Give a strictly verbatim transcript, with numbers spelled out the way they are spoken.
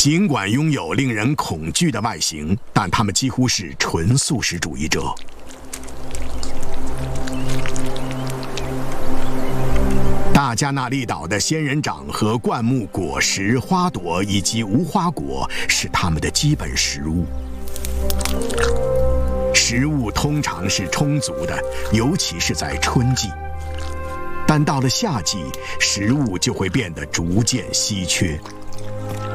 尽管拥有令人恐惧的外形，但他们几乎是纯素食主义者。大加那利岛的仙人掌和灌木果实、花朵以及无花果是它们的基本食物。食物通常是充足的，尤其是在春季。但到了夏季，食物就会变得逐渐稀缺。